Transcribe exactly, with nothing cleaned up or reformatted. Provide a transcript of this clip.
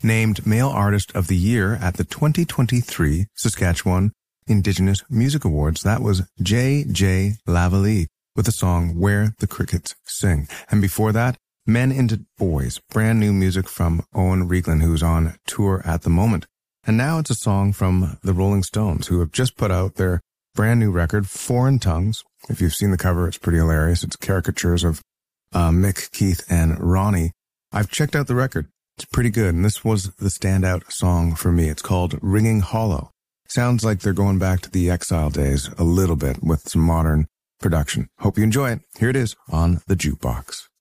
named Male Artist of the Year at the twenty twenty-three Saskatchewan Indigenous Music Awards. That was J J Lavallee with the song Where the Crickets Sing. And before that, Men into Boys, brand new music from Owen Reaglan, who's on tour at the moment. And now it's a song from the Rolling Stones, who have just put out their brand new record, Foreign Tongues. If you've seen the cover, it's pretty hilarious. It's caricatures of uh, Mick, Keith, and Ronnie. I've checked out the record. It's pretty good, and this was the standout song for me. It's called Ringing Hollow. Sounds like they're going back to the Exile days a little bit with some modern production. Hope you enjoy it. Here it is on the Jukebox.